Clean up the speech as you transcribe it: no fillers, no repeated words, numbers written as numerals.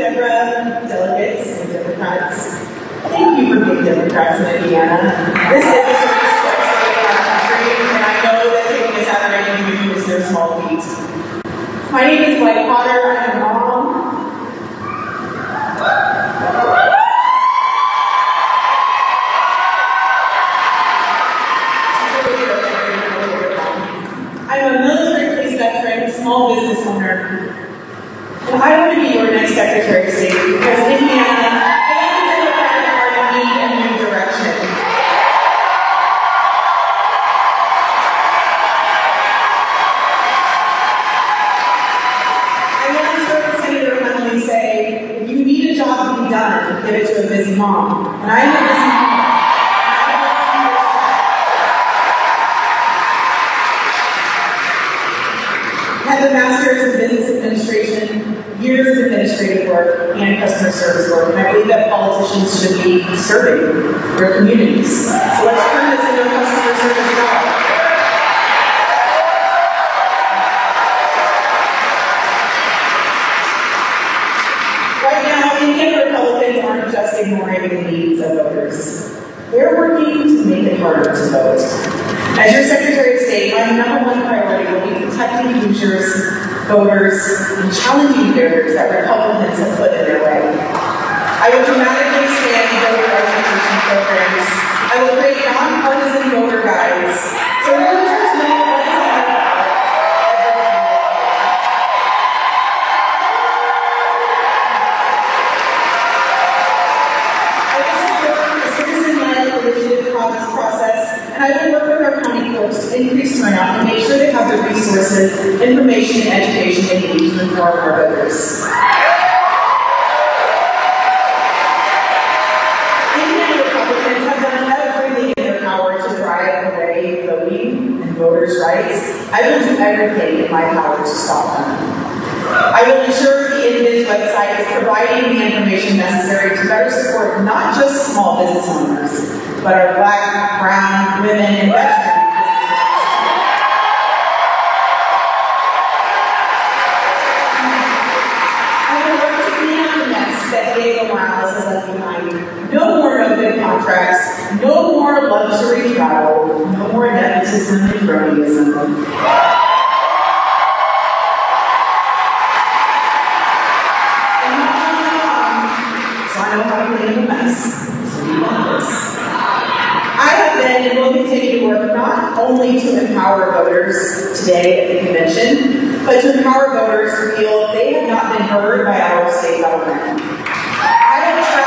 Deborah, delegates, and Democrats. Thank you for being Democrats in Indiana. This is a disrespect to our country, and I know that taking this out of any of you is no small feat. My name is Blake Potter. I'm a mom. I'm a military police veteran, small business owner, and I want to be your next Secretary of State because Indiana and the Democratic Party need a new direction. I once heard Senator Huntley say, if you need a job to be done, give it to a busy mom. And I am a busy mom. I have a master's in business administration, years of administrative work, and customer service work, and I believe that politicians should be serving their communities. So let's turn this into a customer service job. Right now, Indiana Republicans aren't just ignoring the needs of voters. They're working to make it harder to vote. As your Secretary of State, my number one priority will be protecting futures, voters, and challenging barriers that Republicans have put in their way. I will dramatically expand voter registration programs. I will create nonpartisan voter guides so voters know what is on their ballot. I will support a citizen-led initiative process, and I will work with our county clerks to increase turnout and make sure they have the resources, information, and education they need to inform our voters. Indiana Republicans have done everything in their power to drive away voting and voters' rights. I will do everything in my power to stop them. I will ensure the Indians website is providing the information necessary to better support not just small business owners, but our Black, brown, women, and veterans. I will work to clean up the mess that Diego Morales has left behind. No more no-bid contracts, no more luxury travel, no more nepotism and cronyism. I know how to clean up a mess, so you want this. I have been and will continue to work not only to empower voters today at the convention, but to empower voters who feel they have not been heard by our state government.